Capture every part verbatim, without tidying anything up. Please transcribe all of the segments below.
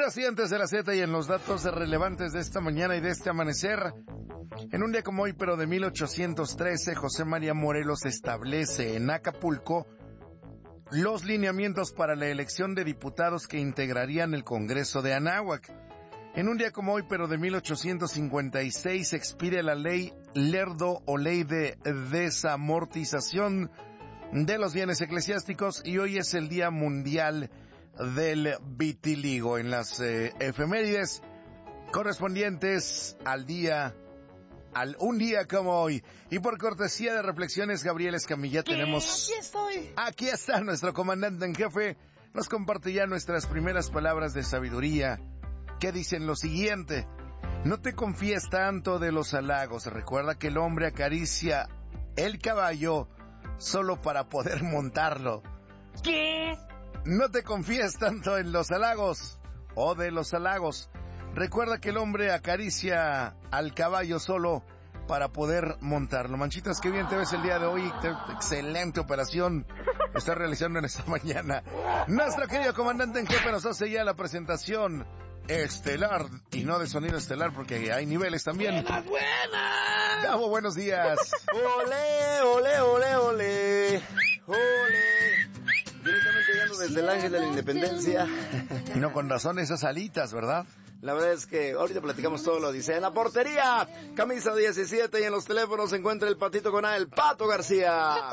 Recientes de la Z y en los datos relevantes de esta mañana y de este amanecer. En un día como hoy, pero de mil ochocientos trece, José María Morelos establece en Acapulco los lineamientos para la elección de diputados que integrarían el Congreso de Anáhuac. En un día como hoy, pero de mil ochocientos cincuenta y seis, expide la ley Lerdo o ley de desamortización de los bienes eclesiásticos, y hoy es el Día Mundial del Vitiligo. En las eh, efemérides correspondientes al día, al un día como hoy, y por cortesía de Reflexiones Gabriel Escamilla, tenemos... Aquí estoy. Aquí está nuestro comandante en jefe, nos comparte ya nuestras primeras palabras de sabiduría, que dicen lo siguiente: no te confíes tanto de los halagos, recuerda que el hombre acaricia el caballo solo para poder montarlo. ¿Qué? No te confíes tanto en los halagos o de los halagos. Recuerda que el hombre acaricia al caballo solo para poder montarlo. Manchitas, qué bien te ves el día de hoy. Excelente operación estás realizando en esta mañana. Nuestro querido comandante en jefe nos hace ya la presentación estelar, y no de sonido estelar porque hay niveles también. ¡Buenas, buenas! Gabo, buenos días. Ole, ole, ole, ole, ole. Directamente llegando desde el Ángel de la Independencia. Y no con razón esas alitas, ¿verdad? La verdad es que ahorita platicamos todo lo dice. En la portería, camisa diecisiete, y en los teléfonos se encuentra el patito con A, el Pato García.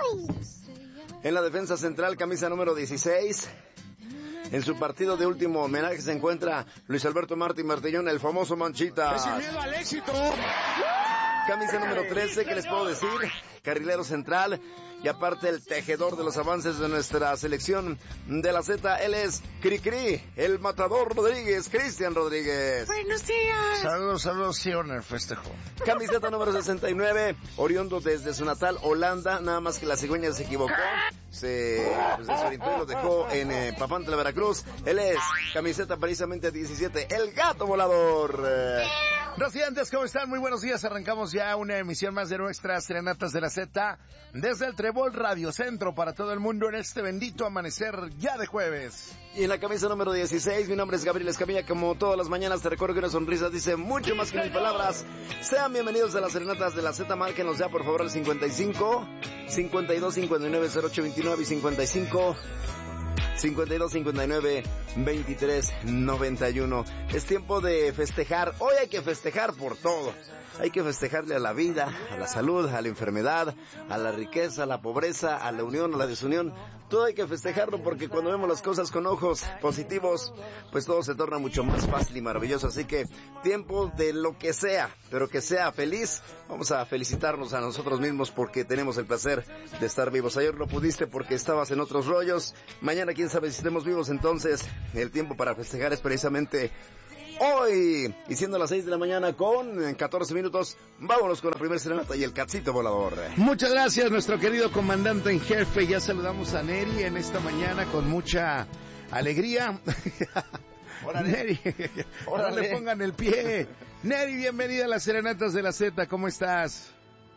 En la defensa central, camisa número dieciséis. En su partido de último homenaje se encuentra Luis Alberto Martín Martillón, el famoso Manchitas. ¡Sin miedo al éxito! Camisa número trece, ¿qué les puedo decir? Carrilero central, y aparte el tejedor de los avances de nuestra selección de la Z, él es Cricri, el matador Rodríguez, Cristian Rodríguez. ¡Buenos días! Saludos, saludos, sí, en el festejo. Camiseta número sesenta y nueve, oriundo desde su natal Holanda, nada más que la cigüeña se equivocó, se pues, desorientó y lo dejó en eh, Papantla, Veracruz. Él es camiseta precisamente diecisiete, el gato volador. Recientes, ¿cómo están? Muy buenos días. Arrancamos ya una emisión más de nuestras Serenatas de la Z desde el Trébol Radio Centro para todo el mundo en este bendito amanecer ya de jueves. Y en la camisa número dieciséis, mi nombre es Gabriel Escamilla. Como todas las mañanas te recuerdo que una sonrisa dice mucho más que mil palabras. Sean bienvenidos a las Serenatas de la Z. Márquenos ya por favor al cincuenta y cinco, cincuenta y dos, cincuenta y nueve, cero ocho veintinueve y cincuenta y cinco, cincuenta y dos, cincuenta y nueve, veintitrés, noventa y uno. Es tiempo de festejar. Hoy hay que festejar por todo. Hay que festejarle a la vida, a la salud, a la enfermedad, a la riqueza, a la pobreza, a la unión, a la desunión. Todo hay que festejarlo porque cuando vemos las cosas con ojos positivos, pues todo se torna mucho más fácil y maravilloso. Así que tiempo de lo que sea, pero que sea feliz. Vamos a felicitarnos a nosotros mismos porque tenemos el placer de estar vivos. Ayer no pudiste porque estabas en otros rollos. Mañana quién sabe si estemos vivos. Entonces el tiempo para festejar es precisamente hoy. Y siendo las seis de la mañana con catorce minutos, vámonos con la primera serenata y el cachito volador. Muchas gracias, nuestro querido comandante en jefe. Ya saludamos a Neri en esta mañana con mucha alegría. Órale. Neri, ahora le pongan el pie. Neri, bienvenida a las Serenatas de la Z. ¿Cómo estás?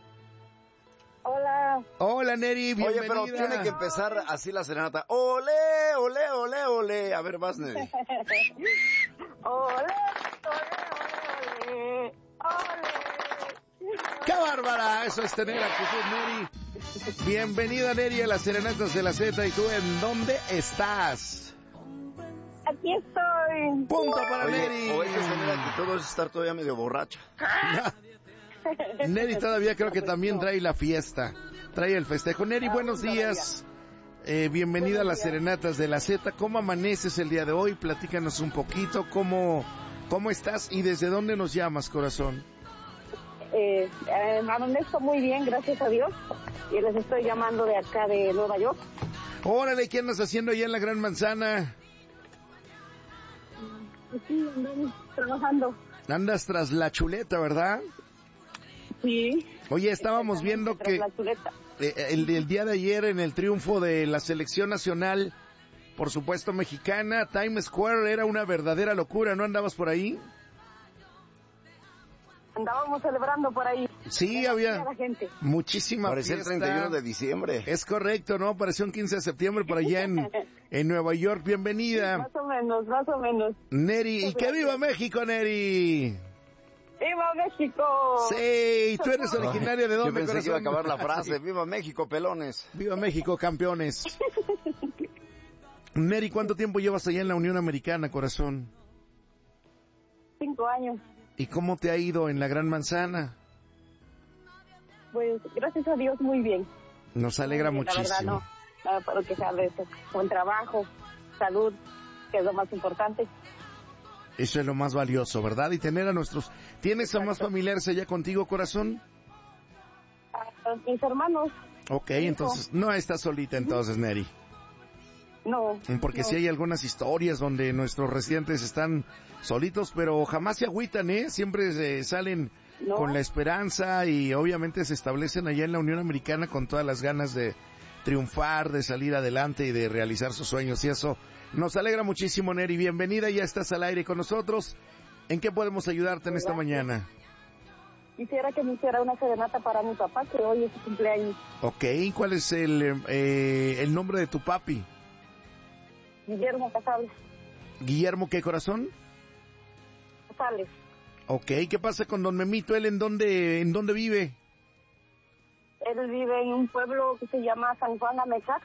Hola. Hola, Neri, bienvenida. Oye, pero tiene que empezar así la serenata. Ole, ole, ole, ole. A ver, vas, Neri. Ole, ole, ole, ole. ¡Qué bárbara! Eso es tener actitud, Neri. Bienvenida, Neri, a las Serenatas de la Z. ¿Y tú en dónde estás? Aquí estoy. Punto para Oye, Neri. o hay que tener actitud, es estar todavía medio borracha. Neri todavía creo que también trae la fiesta, trae el festejo. Neri, buenos días. Eh, bienvenida a las Serenatas de la Z. ¿Cómo amaneces el día de hoy? Platícanos un poquito, ¿cómo, cómo estás y desde dónde nos llamas, corazón? Eh, eh, amanezco muy bien, gracias a Dios. Y les estoy llamando de acá de Nueva York. Órale, ¿qué andas haciendo allá en la Gran Manzana? Sí, andamos trabajando. Andas tras la chuleta, ¿verdad? Sí. Oye, estábamos viendo que eh, el, el día de ayer en el triunfo de la selección nacional, por supuesto mexicana, Times Square era una verdadera locura, ¿no andabas por ahí? Andábamos celebrando por ahí. Sí, había gente. muchísima Parecía fiesta. el treinta y uno de diciembre. Es correcto, ¿no? Pareció un quince de septiembre por allá en, en Nueva York. Bienvenida. Más o menos, más o menos. Neri, y que viva México, Neri. ¡Viva México! Sí, tú eres originaria de dónde, Yo pensé corazón? que iba a acabar la frase. ¡Viva México, pelones! Viva México, campeones. Neri, ¿cuánto tiempo llevas allá en la Unión Americana, corazón? Cinco años. ¿Y cómo te ha ido en la Gran Manzana? Pues, gracias a Dios, muy bien. Nos alegra Muy bien, muchísimo. La verdad, no, nada para quejar de eso. Buen trabajo, salud, que es lo más importante. Eso es lo más valioso, ¿verdad? Y tener a nuestros... ¿Tienes a más familiares allá contigo, corazón? A mis hermanos. Ok, Hijo. entonces no estás solita entonces, Neri. No. Porque no. sí hay algunas historias donde nuestros residentes están solitos, pero jamás se agüitan, ¿eh? Siempre eh, salen No. con la esperanza y obviamente se establecen allá en la Unión Americana con todas las ganas de triunfar, de salir adelante y de realizar sus sueños. Y eso nos alegra muchísimo, Neri. Bienvenida, ya estás al aire con nosotros. ¿En qué podemos ayudarte en esta mañana? Quisiera que me hiciera una serenata para mi papá, que hoy es su cumpleaños. Ok, ¿cuál es el, eh, el nombre de tu papi? Guillermo Casales. ¿Guillermo qué, corazón? Casales. Ok, ¿qué pasa con don Memito? ¿Él en dónde, en dónde vive? Él vive en un pueblo que se llama San Juan Amezac,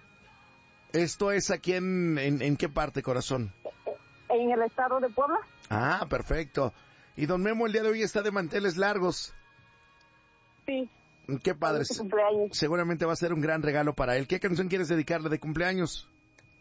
¿Esto es aquí en, en, en qué parte, corazón? en el estado de Puebla. Ah, perfecto. Y don Memo el día de hoy está de manteles largos. Sí. Qué padre. Es su cumpleaños. Seguramente va a ser un gran regalo para él. ¿Qué canción quieres dedicarle de cumpleaños?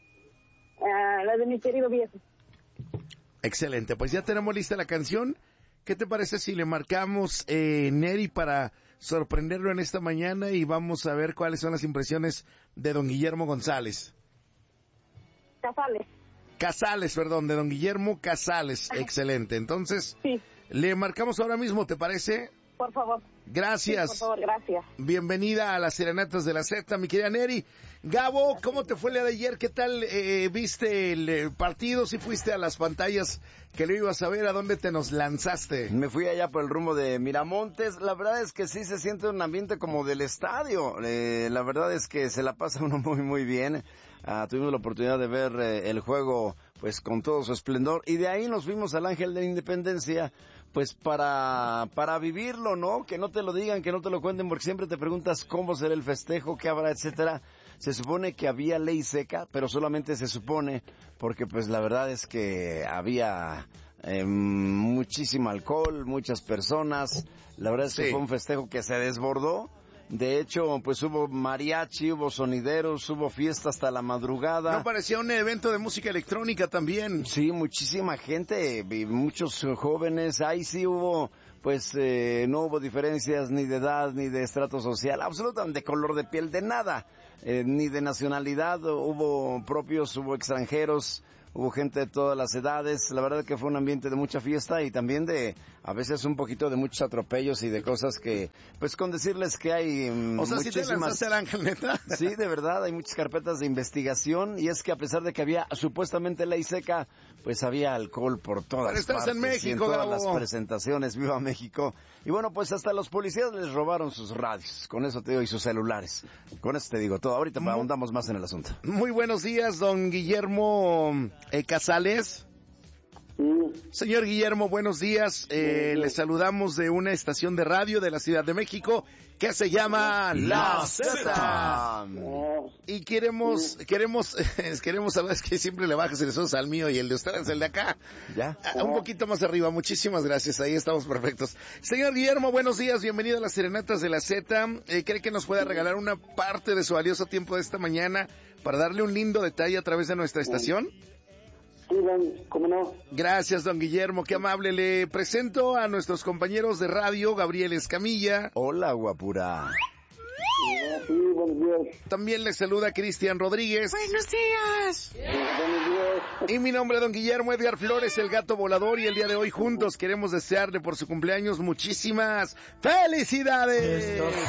Ah, la de mi querido viejo. Excelente, pues ya tenemos lista la canción. ¿Qué te parece si le marcamos eh, Neri para sorprenderlo en esta mañana y vamos a ver cuáles son las impresiones de don Guillermo González? Casales. Casales, perdón, de don Guillermo Casales. Excelente, entonces Sí, le marcamos ahora mismo, ¿te parece? por favor. Gracias. Sí, por favor, gracias. Bienvenida a las Serenatas de la Z, mi querida Neri. Gabo, ¿cómo te fue el día de ayer? ¿Qué tal eh, viste el eh, partido? ¿Si fuiste a las pantallas que lo ibas a ver? ¿A dónde te nos lanzaste? Me fui allá por el rumbo de Miramontes. La verdad es que sí se siente un ambiente como del estadio. Eh, la verdad es que se la pasa uno muy, muy bien. Uh, tuvimos la oportunidad de ver eh, el juego pues con todo su esplendor. Y de ahí nos fuimos al Ángel de la Independencia pues para, para vivirlo, ¿no? Que no te lo digan, que no te lo cuenten, porque siempre te preguntas cómo será el festejo, qué habrá, etcétera. Se supone que había ley seca, pero solamente se supone, porque pues la verdad es que había eh, muchísimo alcohol, muchas personas. La verdad es que Sí. fue un festejo que se desbordó. De hecho, pues hubo mariachi, hubo sonideros, hubo fiesta hasta la madrugada. No parecía un evento de música electrónica también. Sí, muchísima gente, y muchos jóvenes. Ahí sí hubo, pues, eh, no hubo diferencias ni de edad, ni de estrato social, absolutamente de color de piel, de nada, eh, ni de nacionalidad. Hubo propios, hubo extranjeros, hubo gente de todas las edades. La verdad que fue un ambiente de mucha fiesta y también de, a veces un poquito de muchos atropellos y de cosas que, pues con decirles que hay mm, O sea, si te muchísimas... lanzaste al Ángel, neta. Sí, de verdad, hay muchas carpetas de investigación y es que a pesar de que había supuestamente ley seca, pues había alcohol por todas Pero estás partes en México, y en todas Gabo. las presentaciones. ¡Viva México! Y bueno, pues hasta los policías les robaron sus radios, con eso te digo, y sus celulares. Con eso te digo todo. Ahorita Mu- ahondamos más en el asunto. Muy buenos días, don Guillermo eh, Casales. Señor Guillermo, buenos días. Eh, le saludamos de una estación de radio de la Ciudad de México que se llama La Z. Y queremos, queremos, queremos saber, es que siempre le bajas el sos al mío y el de usted es el de acá. ¿Ya? Ah, un poquito más arriba, muchísimas gracias, ahí estamos perfectos. Señor Guillermo, buenos días, bienvenido a las Serenatas de la Z. Eh, ¿Cree que nos pueda regalar una parte de su valioso tiempo de esta mañana para darle un lindo detalle a través de nuestra estación? Sí, don, cómo no. Gracias, don Guillermo, qué amable. Le presento a nuestros compañeros de radio, Gabriel Escamilla. Hola, guapura. Sí, buenos días. También le saluda Cristian Rodríguez. Buenos días. Buenos días. Y mi nombre es don Guillermo Edgar Flores, el gato volador, y el día de hoy juntos queremos desearle por su cumpleaños muchísimas felicidades.